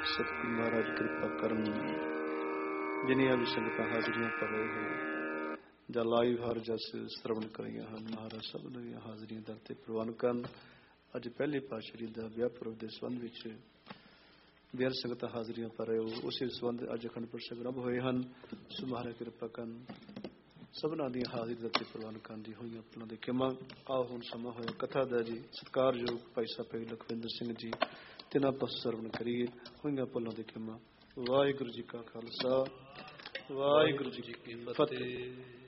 ਸਤਿ ਮਹਾਰਾਜ ਕਿਰਪਾ ਕਰਨ। ਜਿੰਨੀਆਂ ਵੀ ਸੰਗਤਾਂ ਹਾਜ਼ਰੀਆਂ ਕਰ ਰਹੇ ਹੋ ਜਾਂ ਲਾਈਵ ਹਰ ਜਸ ਸਰਵਣ ਕਰੀਆਂ ਹਨ, ਮਹਾਰਾਜ ਸਭ ਦੀਆਂ ਹਾਜ਼ਰੀਆਂ ਦਰ ਤੇ ਪ੍ਰਵਾਨ ਕਰਨ। ਅੱਜ ਪਹਿਲੇ ਪਾਤਸ਼ਾਹੀ ਦਾ ਵਿਆਹ ਪੁਰਬ ਦੇ ਸੰਬੰਧ ਵਿੱਚ ਬੇਅੰਤ ਸੰਗਤਾਂ ਹਾਜ਼ਰੀਆਂ ਕਰ ਰਹੇ ਹੋ। ਉਸੇ ਸੰਬੰਧ ਅੱਜ ਅਖੰਡ ਪਾਠ ਆਰੰਭ ਹੋਏ ਹਨ। ਸੋ ਮਹਾਰਾਜ ਕਿਰਪਾ ਕਰਨ, ਸਭਨਾਂ ਦੀਆਂ ਹਾਜ਼ਰੀ ਦਰ ਤੇ ਪ੍ਰਵਾਨ ਕਰਨ ਦੀ ਹੋਈਆਂ ਫੁੱਲਾਂ ਦੇ ਕਿਮਾ। ਆਓ ਹੁਣ ਸਮਾਂ ਹੋਇਆ ਕਥਾ ਦਾ ਜੀ। ਸਤਿਕਾਰਯੋਗ ਭਾਈ ਸਾਹਿਬ ਲਖਵਿੰਦਰ ਸਿੰਘ ਜੀ ਤਿੰਨਾਂ ਪਾਸੋਂ ਸਰਵਣ ਕਰੀਏ ਹੋਈਆਂ ਫੁੱਲਾਂ ਦੇ ਕਿਮਾ। ਵਾਹਿਗੁਰੂ ਜੀ ਕਾ ਖਾਲਸਾ, ਵਾਹਿਗੁਰੂ ਜੀ ਕੀ ਫਤਿਹ।